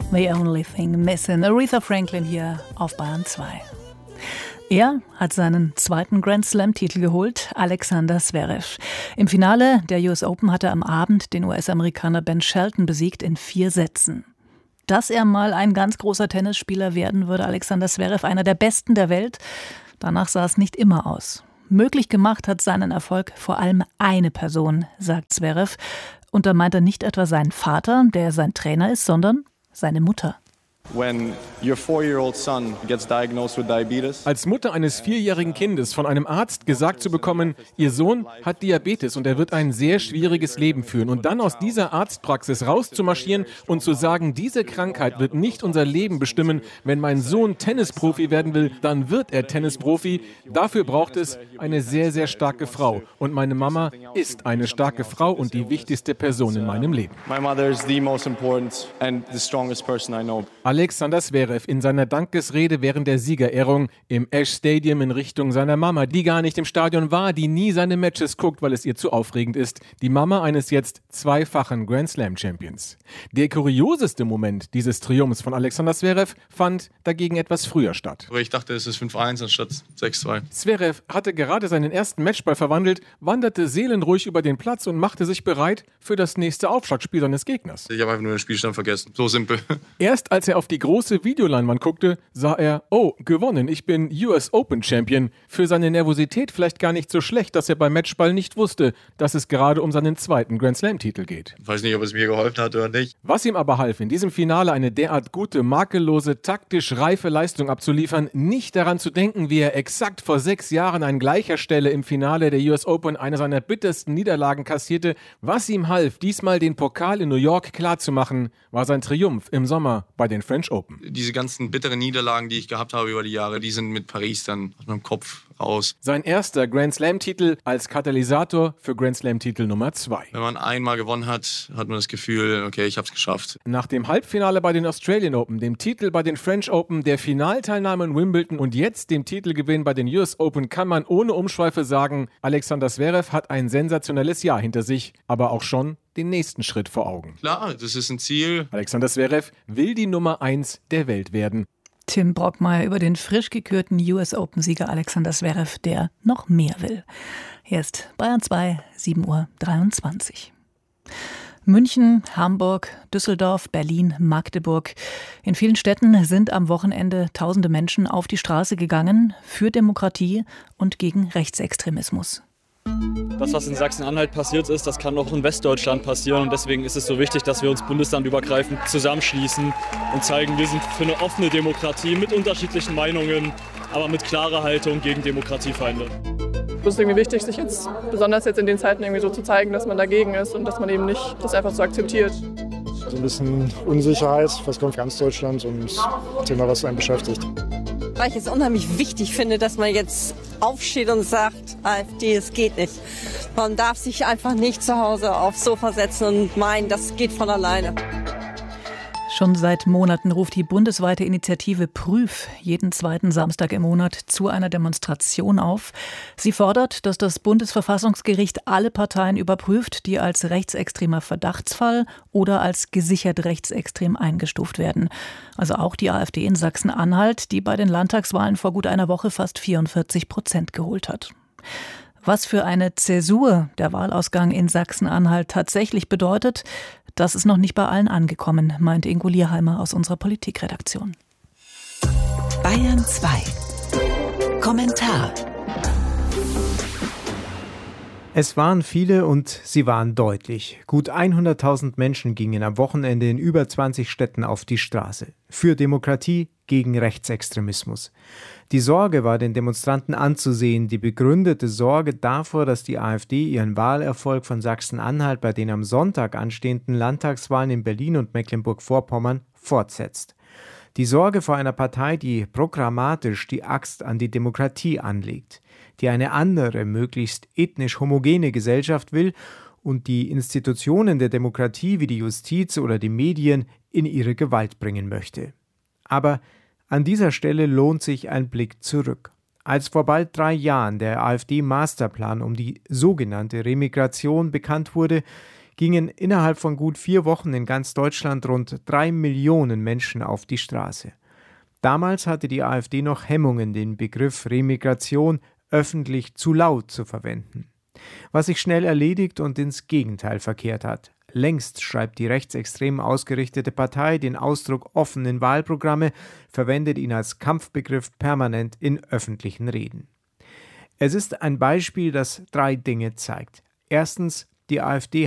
The Only Thing Missing. Aretha Franklin hier auf Bayern 2. Er hat seinen zweiten Grand Slam-Titel geholt, Alexander Zverev. Im Finale der US Open hat er am Abend den US-Amerikaner Ben Shelton besiegt in 4 Sätzen. Dass er mal ein ganz großer Tennisspieler werden würde, Alexander Zverev, einer der Besten der Welt, danach sah es nicht immer aus. Möglich gemacht hat seinen Erfolg vor allem eine Person, sagt Zverev. Und da meint er nicht etwa seinen Vater, der sein Trainer ist, sondern seine Mutter. Als Mutter eines 4-jährigen Kindes von einem Arzt gesagt zu bekommen, ihr Sohn hat Diabetes und er wird ein sehr schwieriges Leben führen. Und dann aus dieser Arztpraxis rauszumarschieren und zu sagen, diese Krankheit wird nicht unser Leben bestimmen. Wenn mein Sohn Tennisprofi werden will, dann wird er Tennisprofi. Dafür braucht es eine sehr, sehr starke Frau. Und meine Mama ist eine starke Frau und die wichtigste Person in meinem Leben. My mother is the most important and the strongest person I know. Alexander Zverev in seiner Dankesrede während der Siegerehrung im Ash Stadium in Richtung seiner Mama, die gar nicht im Stadion war, die nie seine Matches guckt, weil es ihr zu aufregend ist. Die Mama eines jetzt zweifachen Grand Slam Champions. Der kurioseste Moment dieses Triumphs von Alexander Zverev fand dagegen etwas früher statt. Ich dachte, es ist 5-1 anstatt 6-2. Zverev hatte gerade seinen ersten Matchball verwandelt, wanderte seelenruhig über den Platz und machte sich bereit für das nächste Aufschlagspiel seines Gegners. Ich habe einfach nur den Spielstand vergessen. So simpel. Erst als er auf die große Videoleinwand guckte, sah er, oh, gewonnen, ich bin US Open Champion. Für seine Nervosität vielleicht gar nicht so schlecht, dass er beim Matchball nicht wusste, dass es gerade um seinen zweiten Grand Slam Titel geht. Ich weiß nicht, ob es mir geholfen hat oder nicht. Was ihm aber half, in diesem Finale eine derart gute, makellose, taktisch reife Leistung abzuliefern, nicht daran zu denken, wie er exakt vor 6 Jahren an gleicher Stelle im Finale der US Open eine seiner bittersten Niederlagen kassierte. Was ihm half, diesmal den Pokal in New York klarzumachen, war sein Triumph im Sommer bei den French Open. Diese ganzen bitteren Niederlagen, die ich gehabt habe über die Jahre, die sind mit Paris dann aus meinem Kopf raus. Sein erster Grand Slam-Titel als Katalysator für Grand Slam-Titel Nummer 2. Wenn man einmal gewonnen hat, hat man das Gefühl, okay, ich habe es geschafft. Nach dem Halbfinale bei den Australian Open, dem Titel bei den French Open, der Finalteilnahme in Wimbledon und jetzt dem Titelgewinn bei den US Open kann man ohne Umschweife sagen, Alexander Zverev hat ein sensationelles Jahr hinter sich, aber auch schon den nächsten Schritt vor Augen. Klar, das ist ein Ziel. Alexander Zverev will die Nummer 1 der Welt werden. Tim Brockmeier über den frisch gekürten US Open-Sieger Alexander Zverev, der noch mehr will. Hier ist Bayern 2, 7:23 Uhr. München, Hamburg, Düsseldorf, Berlin, Magdeburg. In vielen Städten sind am Wochenende tausende Menschen auf die Straße gegangen für Demokratie und gegen Rechtsextremismus. Das, was in Sachsen-Anhalt passiert ist, das kann auch in Westdeutschland passieren. Und deswegen ist es so wichtig, dass wir uns bundeslandübergreifend zusammenschließen und zeigen, wir sind für eine offene Demokratie mit unterschiedlichen Meinungen, aber mit klarer Haltung gegen Demokratiefeinde. Es ist irgendwie wichtig, sich jetzt, besonders jetzt in den Zeiten, irgendwie so zu zeigen, dass man dagegen ist und dass man eben nicht das einfach so akzeptiert. So ein bisschen Unsicherheit, was kommt ganz Deutschland und ein Thema, was einen beschäftigt. Weil ich es unheimlich wichtig finde, dass man jetzt aufsteht und sagt, AfD, es geht nicht. Man darf sich einfach nicht zu Hause aufs Sofa setzen und meinen, das geht von alleine. Schon seit Monaten ruft die bundesweite Initiative Prüf jeden zweiten Samstag im Monat zu einer Demonstration auf. Sie fordert, dass das Bundesverfassungsgericht alle Parteien überprüft, die als rechtsextremer Verdachtsfall oder als gesichert rechtsextrem eingestuft werden. Also auch die AfD in Sachsen-Anhalt, die bei den Landtagswahlen vor gut einer Woche fast 44% geholt hat. Was für eine Zäsur der Wahlausgang in Sachsen-Anhalt tatsächlich bedeutet, das ist noch nicht bei allen angekommen, meint Ingo Lierheimer aus unserer Politikredaktion. Bayern 2. Kommentar. Es waren viele und sie waren deutlich. Gut 100.000 Menschen gingen am Wochenende in über 20 Städten auf die Straße. Für Demokratie, gegen Rechtsextremismus. Die Sorge war den Demonstranten anzusehen, die begründete Sorge davor, dass die AfD ihren Wahlerfolg von Sachsen-Anhalt bei den am Sonntag anstehenden Landtagswahlen in Berlin und Mecklenburg-Vorpommern fortsetzt. Die Sorge vor einer Partei, die programmatisch die Axt an die Demokratie anlegt, die eine andere, möglichst ethnisch homogene Gesellschaft will und die Institutionen der Demokratie wie die Justiz oder die Medien in ihre Gewalt bringen möchte. Aber an dieser Stelle lohnt sich ein Blick zurück. Als vor bald 3 Jahren der AfD-Masterplan um die sogenannte Remigration bekannt wurde, gingen innerhalb von gut 4 Wochen in ganz Deutschland rund 3 Millionen Menschen auf die Straße. Damals hatte die AfD noch Hemmungen, den Begriff Remigration öffentlich zu laut zu verwenden. Was sich schnell erledigt und ins Gegenteil verkehrt hat. Längst schreibt die rechtsextrem ausgerichtete Partei den Ausdruck offen in Wahlprogramme, verwendet ihn als Kampfbegriff permanent in öffentlichen Reden. Es ist ein Beispiel, das 3 Dinge zeigt. Erstens, die AfD